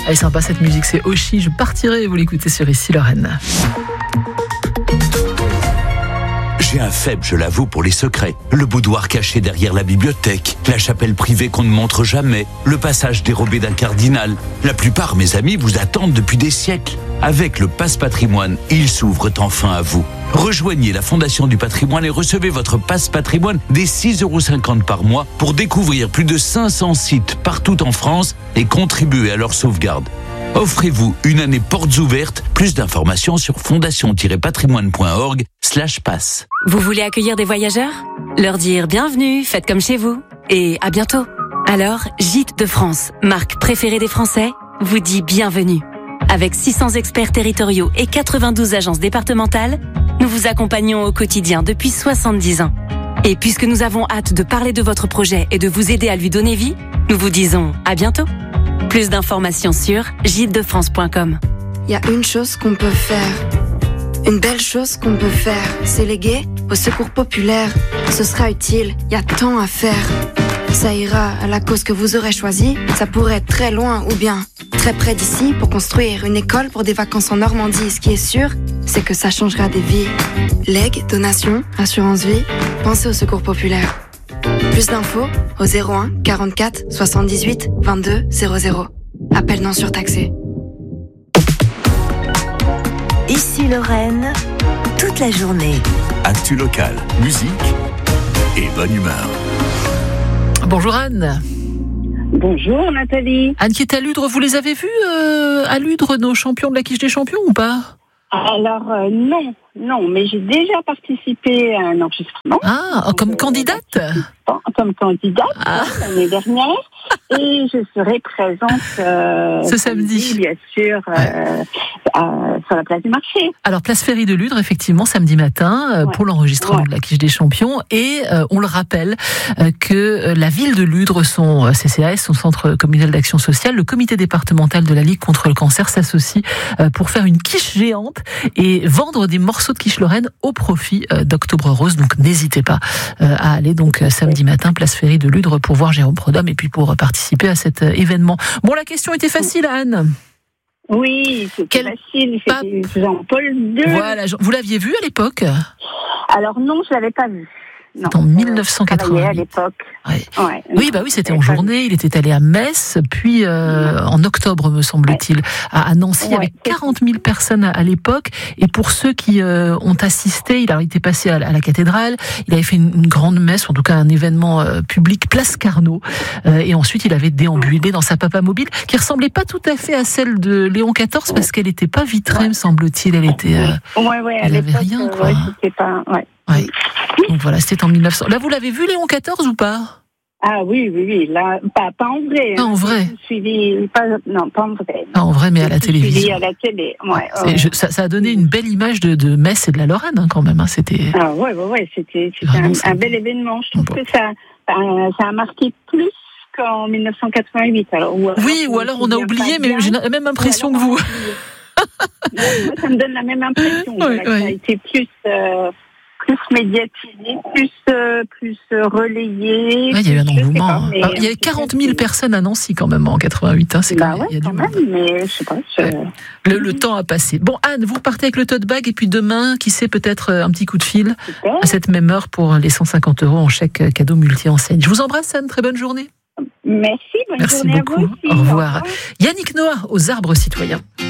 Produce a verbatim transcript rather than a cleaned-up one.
Elle est sympa cette musique, c'est Oshi, je partirai, vous l'écoutez sur Ici Lorraine. J'ai un faible, je l'avoue, pour les secrets. Le boudoir caché derrière la bibliothèque, la chapelle privée qu'on ne montre jamais, le passage dérobé d'un cardinal. La plupart, mes amis, vous attendent depuis des siècles. Avec le Passe Patrimoine, ils s'ouvrent enfin à vous. Rejoignez la Fondation du Patrimoine et recevez votre Passe Patrimoine dès six euros cinquante par mois pour découvrir plus de cinq cents sites partout en France et contribuer à leur sauvegarde. Offrez-vous une année portes ouvertes. Plus d'informations sur fondation-patrimoine.org slash passe. Vous voulez accueillir des voyageurs ? Leur dire bienvenue, faites comme chez vous et à bientôt. Alors, Gîtes de France, marque préférée des Français, vous dit bienvenue. Avec six cents experts territoriaux et quatre-vingt-douze agences départementales, nous vous accompagnons au quotidien depuis soixante-dix ans. Et puisque nous avons hâte de parler de votre projet et de vous aider à lui donner vie, nous vous disons à bientôt. Plus d'informations sur gîtes de france point com. Il y a une chose qu'on peut faire, une belle chose qu'on peut faire, c'est léguer au secours populaire. Ce sera utile, il y a tant à faire. Ça ira à la cause que vous aurez choisie, ça pourrait être très loin ou bien très près d'ici pour construire une école pour des vacances en Normandie. Ce qui est sûr, c'est que ça changera des vies. Legs, donations, assurance vie, pensez au secours populaire. Plus d'infos au zéro un quarante-quatre soixante-dix-huit vingt-deux zéro zéro. Appel non surtaxé. Ici Lorraine, toute la journée. Actu locale, musique et bonne humeur. Bonjour Anne. Bonjour Nathalie. Anne qui est à Ludre, vous les avez vus euh, à Ludre, nos champions de la quiche des champions ou pas ? Alors euh, non, non, mais j'ai déjà participé à un enregistrement. Ah, comme candidate ? Comme candidate ah. l'année dernière. Et je serai présente euh, ce samedi, bien sûr, euh, ouais. euh, sur la place du marché. Alors, place Ferry de Ludre, effectivement, samedi matin, euh, ouais. pour l'enregistrement ouais. de la quiche des champions. Et euh, on le rappelle euh, que la ville de Ludre, son euh, C C A S, son centre communal d'action sociale, le comité départemental de la Ligue contre le cancer s'associe euh, pour faire une quiche géante et vendre des morceaux de quiche Lorraine au profit euh, d'Octobre Rose. Donc, n'hésitez pas euh, à aller donc euh, samedi matin, place Ferry de Ludre, pour voir Jérôme Prodhomme et puis pour participer à cet événement. Bon, la question était facile, Anne. Oui, c'était Quel facile. C'était Jean-Paul deux. Voilà, vous l'aviez vu à l'époque ? Alors non, je l'avais pas vu. Non, en dix-neuf cent quatre-vingt-huit. À l'époque. Ouais. Ouais, oui, bah oui, c'était en journée. Il était allé à Metz, puis euh, en octobre, me semble-t-il, ouais. à, à Nancy. Ouais, il y avait quarante mille personnes à, à l'époque. Et pour ceux qui euh, ont assisté, il a été passé à, à la cathédrale. Il avait fait une, une grande messe, en tout cas un événement euh, public, place Carnot. Euh, et ensuite, il avait déambulé dans sa papa mobile, qui ressemblait pas tout à fait à celle de Léon quatorze, parce qu'elle n'était pas vitrée, ouais. me semble-t-il. Elle était. Euh, ouais, ouais, elle avait rien, quoi. Ouais, c'était pas. Ouais. Ouais. Donc voilà, c'était en mille neuf cents. Là, vous l'avez vu, Léon quatorze, ou pas ? Ah oui, oui, oui. Là, pas, pas en vrai. Pas en vrai. Je suivi, pas, non, pas en vrai. Pas en vrai, mais à la télévision. à la télé, ouais. ouais. Je, ça, ça a donné une belle image de, de Metz et de la Lorraine, hein, quand même. Hein. C'était. Ah ouais, ouais, ouais. C'était, c'était un, un bel événement. Je trouve bon. que ça, ça a marqué plus qu'en mille neuf cent quatre-vingt-huit. Alors, ou alors, oui, ou alors on a oublié, mais j'ai la même impression que vous. Moi, ça me donne la même impression. Oui, oui. Ça a été plus. Euh, plus médiatisé, plus, euh, plus euh, relayé. Ah, il y a eu un engouement. Pas, mais, il y avait quarante mille personnes à Nancy quand même en quatre-vingt-huit. Hein, c'est bah quand ouais, même, il y a quand du même, monde. Mais je sais pas. Je... Le, le temps a passé. Bon, Anne, vous repartez avec le tote bag et puis demain, qui sait, peut-être un petit coup de fil Super. à cette même heure pour les cent cinquante euros en chèque cadeau multi-enseigne. Je vous embrasse, Anne. Très bonne journée. Merci. Bonne Merci journée beaucoup. à vous aussi. Au revoir. Au revoir. Yannick Noah aux Arbres Citoyens.